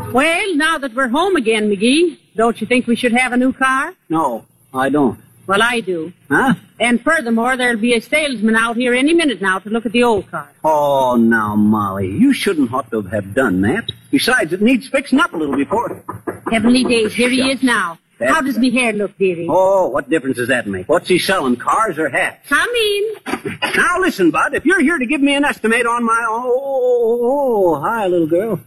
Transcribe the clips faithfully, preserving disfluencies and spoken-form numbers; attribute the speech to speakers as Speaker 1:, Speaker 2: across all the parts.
Speaker 1: Well, now that we're home again, McGee, don't you think we should have a new car?
Speaker 2: No, I don't.
Speaker 1: Well, I do.
Speaker 2: Huh?
Speaker 1: And furthermore, there'll be a salesman out here any minute now to look at the old car.
Speaker 2: Oh, now, Molly, you shouldn't ought to have done that. Besides, it needs fixing up a little before.
Speaker 1: Heavenly days, here he is now.
Speaker 2: That's
Speaker 1: How does me hair look, dearie?
Speaker 2: Oh, what difference does that make? What's he selling, cars or hats?
Speaker 1: Come in.
Speaker 2: Now, listen, Bud, if you're here to give me an estimate on my... Oh, oh, oh, oh hi, little girl.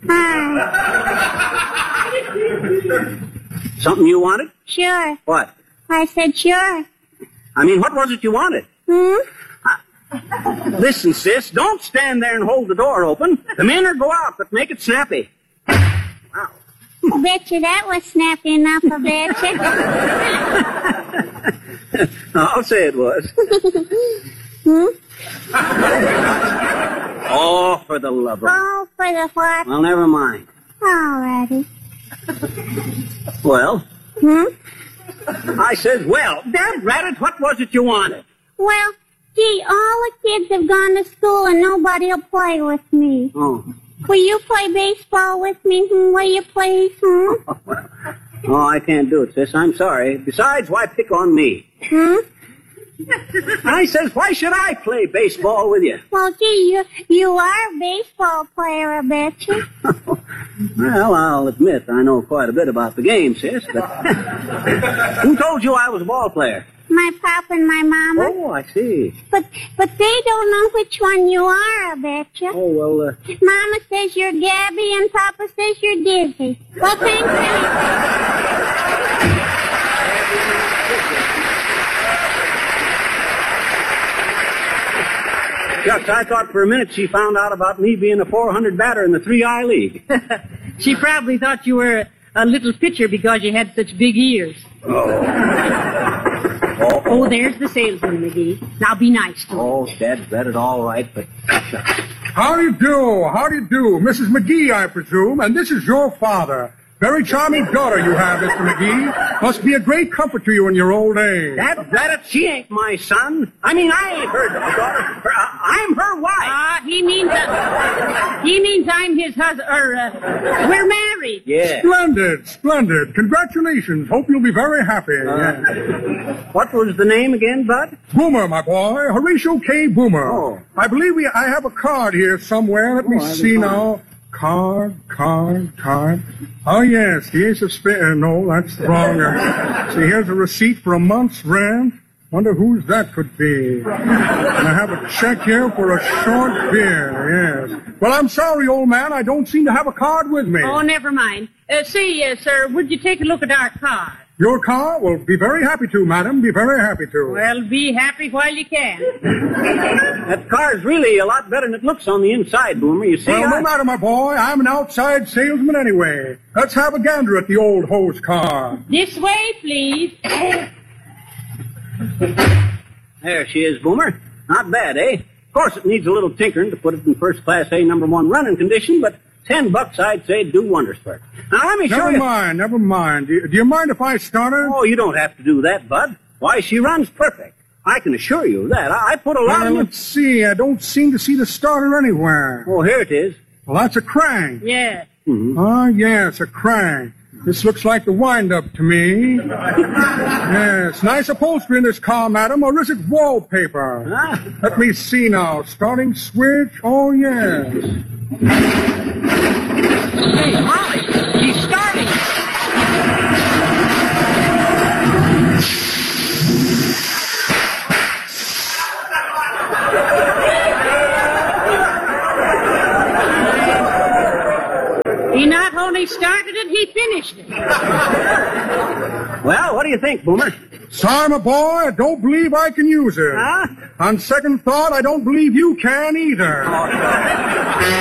Speaker 3: Hi.
Speaker 2: Something you wanted?
Speaker 3: Sure.
Speaker 2: What?
Speaker 3: I said sure.
Speaker 2: I mean, what was it you wanted?
Speaker 3: Hmm?
Speaker 2: Listen, sis, don't stand there and hold the door open. Come in or go out, but make it snappy. Wow.
Speaker 3: I bet you that was snappy enough, I bet you.
Speaker 2: I'll say it was.
Speaker 3: Hmm?
Speaker 2: Oh, for the love of...
Speaker 3: Oh, for the what?
Speaker 2: Well, never mind.
Speaker 3: Alrighty.
Speaker 2: Well?
Speaker 3: Hmm?
Speaker 2: I says, well, damn rat, what was it you wanted?
Speaker 3: Well, gee, all the kids have gone to school and nobody'll play with me.
Speaker 2: Oh.
Speaker 3: Will you play baseball with me? Hmm? Will you please? Hmm?
Speaker 2: Oh, I can't do it, sis. I'm sorry. Besides, why pick on me?
Speaker 3: Hmm?
Speaker 2: I says, why should I play baseball with you?
Speaker 3: Well, gee, you, you are a baseball player, I bet you.
Speaker 2: Well, I'll admit I know quite a bit about the game, sis, but who told you I was a ball player?
Speaker 3: My pop and my mama.
Speaker 2: Oh, I see.
Speaker 3: But but they don't know which one you are, I bet you.
Speaker 2: Oh, well, uh...
Speaker 3: Mama says you're Gabby and Papa says you're Dizzy. Well, thanks.
Speaker 2: Shucks, I thought for a minute she found out about me being a four hundred batter in the three I League.
Speaker 1: She probably thought you were a little pitcher because you had such big ears.
Speaker 2: Oh.
Speaker 1: Oh, oh there's the salesman, McGee. Now be nice to him.
Speaker 2: Oh, Dad's read it all right, but...
Speaker 4: How do you do? How do you do? Missus McGee, I presume, and this is your father. Very charming daughter you have, Mister McGee. Must be a great comfort to you in your old age.
Speaker 2: Dad, Braddock, she ain't my son. I mean, I ain't her daughter. Her, uh, I'm her wife.
Speaker 1: Ah, uh, he means uh, he means I'm his husband. Or uh, we're married.
Speaker 2: Yeah.
Speaker 4: Splendid, splendid. Congratulations. Hope you'll be very happy.
Speaker 2: Uh,
Speaker 4: yeah.
Speaker 2: What was the name again, Bud?
Speaker 4: Boomer, my boy. Horatio K. Boomer.
Speaker 2: Oh.
Speaker 4: I believe we. I have a card here somewhere. Let me
Speaker 2: oh,
Speaker 4: see now. Card, card, card. Oh, yes, the ace of spades. Uh, no, that's wrong. Uh, see, here's a receipt for a month's rent. Wonder whose that could be. And I have a check here for a short beer, yes. Well, I'm sorry, old man. I don't seem to have a card with me.
Speaker 1: Oh, never mind. Uh, say, uh, sir, would you take a look at our car?
Speaker 4: Your car? Well, be very happy to, madam. Be very happy to.
Speaker 1: Well, be happy while you can.
Speaker 2: That car's really a lot better than it looks on the inside, Boomer. You see,
Speaker 4: Well,
Speaker 2: I...
Speaker 4: no matter, my boy. I'm an outside salesman anyway. Let's have a gander at the old hose car.
Speaker 1: This way, please.
Speaker 2: There she is, Boomer. Not bad, eh? Of course, it needs a little tinkering to put it in first-class A number one running condition, but ten bucks, I'd say, do wonders for it. Now, let me show
Speaker 4: Never
Speaker 2: you...
Speaker 4: Never mind, never mind. Do you, do you mind if I start her?
Speaker 2: Oh, you don't have to do that, Bud. Why, she runs perfect. I can assure you of that. I, I put a lot
Speaker 4: Well,
Speaker 2: of...
Speaker 4: let's see. I don't seem to see the starter anywhere.
Speaker 2: Oh, here it is.
Speaker 4: Well, that's a crank.
Speaker 1: Yeah.
Speaker 2: Mm-hmm.
Speaker 4: Ah, yes, a crank. This looks like the wind-up to me. Yes, nice upholstery in this car, madam, or is it wallpaper?
Speaker 2: Ah.
Speaker 4: Let me see now. Starting switch. Oh, yes.
Speaker 2: Hey, Molly, he's starting.
Speaker 1: He not only started it, he finished it.
Speaker 2: Well, what do you think, Boomer?
Speaker 4: Sorry, my boy, I don't believe I can use it.
Speaker 2: Huh?
Speaker 4: On second thought, I don't believe you can either.
Speaker 2: Oh,